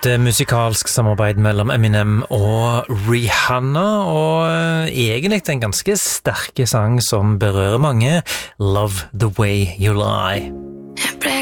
Et musikalsk samarbeid mellom Eminem og Rihanna, og egentlig en ganske sterke sang som berører mange, Love the Way You Lie.